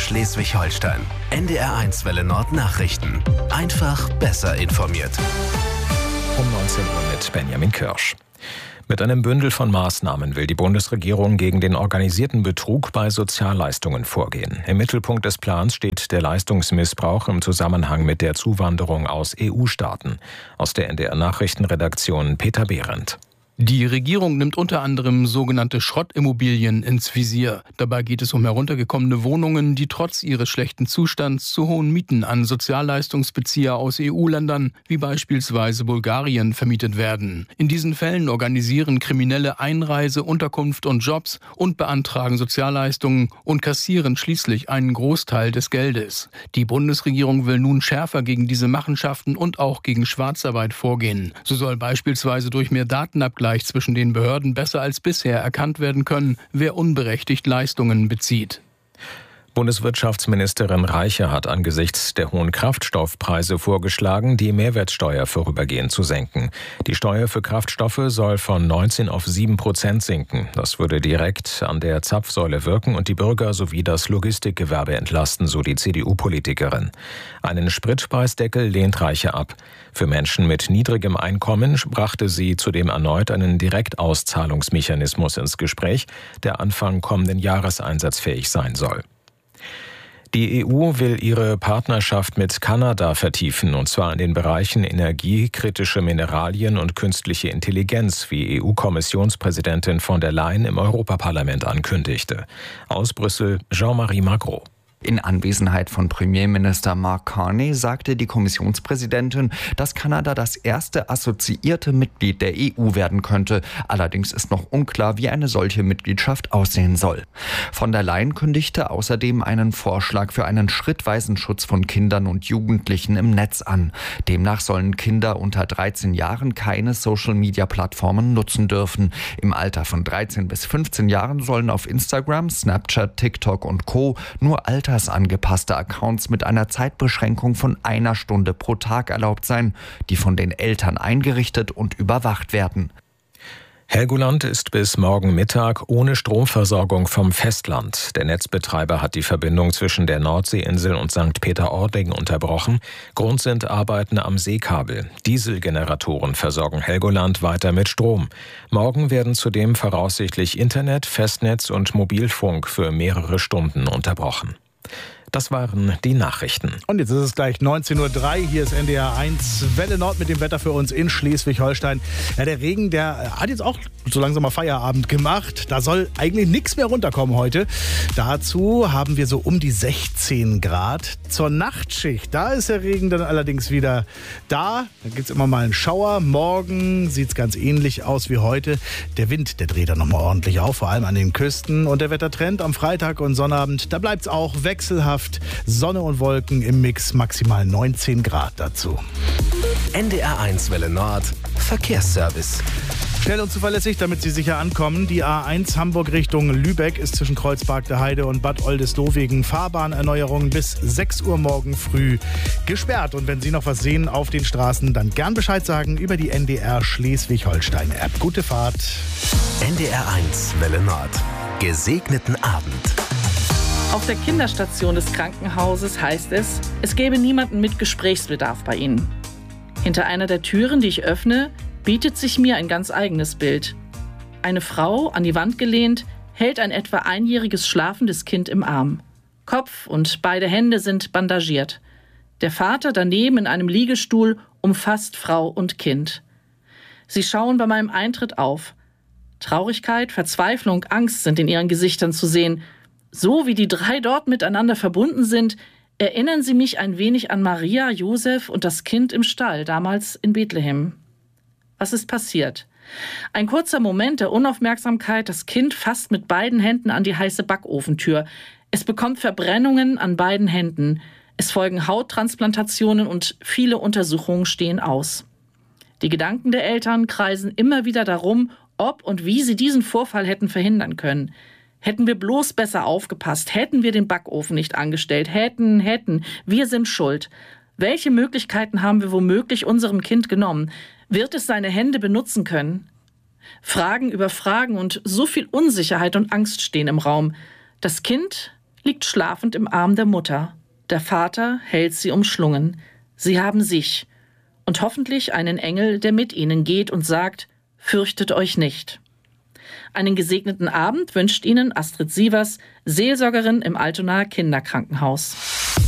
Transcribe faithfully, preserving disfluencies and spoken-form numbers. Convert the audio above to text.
Schleswig-Holstein. N D R eins Welle Nord Nachrichten. Einfach besser informiert. Um neunzehn Uhr mit Benjamin Kirsch. Mit einem Bündel von Maßnahmen will die Bundesregierung gegen den organisierten Betrug bei Sozialleistungen vorgehen. Im Mittelpunkt des Plans steht der Leistungsmissbrauch im Zusammenhang mit der Zuwanderung aus E U-Staaten. Aus der N D R-Nachrichtenredaktion Peter Behrendt. Die Regierung nimmt unter anderem sogenannte Schrottimmobilien ins Visier. Dabei geht es um heruntergekommene Wohnungen, die trotz ihres schlechten Zustands zu hohen Mieten an Sozialleistungsbezieher aus E U-Ländern, wie beispielsweise Bulgarien, vermietet werden. In diesen Fällen organisieren Kriminelle Einreise, Unterkunft und Jobs und beantragen Sozialleistungen und kassieren schließlich einen Großteil des Geldes. Die Bundesregierung will nun schärfer gegen diese Machenschaften und auch gegen Schwarzarbeit vorgehen. So soll beispielsweise durch mehr Datenabgleich zwischen den Behörden besser als bisher erkannt werden können, wer unberechtigt Leistungen bezieht. Bundeswirtschaftsministerin Reiche hat angesichts der hohen Kraftstoffpreise vorgeschlagen, die Mehrwertsteuer vorübergehend zu senken. Die Steuer für Kraftstoffe soll von neunzehn auf sieben Prozent sinken. Das würde direkt an der Zapfsäule wirken und die Bürger sowie das Logistikgewerbe entlasten, so die C D U-Politikerin. Einen Spritpreisdeckel lehnt Reiche ab. Für Menschen mit niedrigem Einkommen brachte sie zudem erneut einen Direktauszahlungsmechanismus ins Gespräch, der Anfang kommenden Jahres einsatzfähig sein soll. Die E U will ihre Partnerschaft mit Kanada vertiefen, und zwar in den Bereichen Energie, kritische Mineralien und künstliche Intelligenz, wie E U-Kommissionspräsidentin von der Leyen im Europaparlament ankündigte. Aus Brüssel Jean-Marie Magro. In Anwesenheit von Premierminister Mark Carney sagte die Kommissionspräsidentin, dass Kanada das erste assoziierte Mitglied der E U werden könnte. Allerdings ist noch unklar, wie eine solche Mitgliedschaft aussehen soll. Von der Leyen kündigte außerdem einen Vorschlag für einen schrittweisen Schutz von Kindern und Jugendlichen im Netz an. Demnach sollen Kinder unter dreizehn Jahren keine Social-Media-Plattformen nutzen dürfen. Im Alter von dreizehn bis fünfzehn Jahren sollen auf Instagram, Snapchat, TikTok und Co. nur alte angepasste Accounts mit einer Zeitbeschränkung von einer Stunde pro Tag erlaubt sein, die von den Eltern eingerichtet und überwacht werden. Helgoland ist bis morgen Mittag ohne Stromversorgung vom Festland. Der Netzbetreiber hat die Verbindung zwischen der Nordseeinsel und Sankt Peter-Ording unterbrochen. Grund sind Arbeiten am Seekabel. Dieselgeneratoren versorgen Helgoland weiter mit Strom. Morgen werden zudem voraussichtlich Internet, Festnetz und Mobilfunk für mehrere Stunden unterbrochen. Das waren die Nachrichten. Und jetzt ist es gleich neunzehn Uhr drei. Hier ist N D R eins Welle Nord mit dem Wetter für uns in Schleswig-Holstein. Ja, der Regen, der hat jetzt auch so langsam mal Feierabend gemacht. Da soll eigentlich nichts mehr runterkommen heute. Dazu haben wir so um die sechzehn Grad. Zur Nachtschicht, da ist der Regen dann allerdings wieder da. Da gibt es immer mal einen Schauer. Morgen sieht es ganz ähnlich aus wie heute. Der Wind, der dreht dann nochmal ordentlich auf, vor allem an den Küsten. Und der Wettertrend am Freitag und Sonnabend, da bleibt es auch wechselhaft. Sonne und Wolken im Mix, maximal neunzehn Grad dazu. N D R eins Welle Nord Verkehrsservice. Schnell und zuverlässig, damit Sie sicher ankommen. Die A eins Hamburg Richtung Lübeck ist zwischen Kreuzberg der Heide und Bad Oldesloe wegen Fahrbahnerneuerungen bis sechs Uhr morgen früh gesperrt. Und wenn Sie noch was sehen auf den Straßen, dann gern Bescheid sagen über die N D R Schleswig-Holstein-App. Gute Fahrt. N D R eins Welle Nord. Gesegneten Abend. Auf der Kinderstation des Krankenhauses heißt es, es gäbe niemanden mit Gesprächsbedarf bei Ihnen. Hinter einer der Türen, die ich öffne, bietet sich mir ein ganz eigenes Bild. Eine Frau, an die Wand gelehnt, hält ein etwa einjähriges schlafendes Kind im Arm. Kopf und beide Hände sind bandagiert. Der Vater daneben in einem Liegestuhl umfasst Frau und Kind. Sie schauen bei meinem Eintritt auf. Traurigkeit, Verzweiflung, Angst sind in ihren Gesichtern zu sehen. So wie die drei dort miteinander verbunden sind, erinnern sie mich ein wenig an Maria, Josef und das Kind im Stall, damals in Bethlehem. Was ist passiert? Ein kurzer Moment der Unaufmerksamkeit, das Kind fasst mit beiden Händen an die heiße Backofentür. Es bekommt Verbrennungen an beiden Händen. Es folgen Hauttransplantationen und viele Untersuchungen stehen aus. Die Gedanken der Eltern kreisen immer wieder darum, ob und wie sie diesen Vorfall hätten verhindern können. Hätten wir bloß besser aufgepasst, hätten wir den Backofen nicht angestellt, hätten, hätten, wir sind schuld. Welche Möglichkeiten haben wir womöglich unserem Kind genommen? Wird es seine Hände benutzen können? Fragen über Fragen und so viel Unsicherheit und Angst stehen im Raum. Das Kind liegt schlafend im Arm der Mutter. Der Vater hält sie umschlungen. Sie haben sich und hoffentlich einen Engel, der mit ihnen geht und sagt, fürchtet euch nicht. Einen gesegneten Abend wünscht Ihnen Astrid Sievers, Seelsorgerin im Altonaer Kinderkrankenhaus.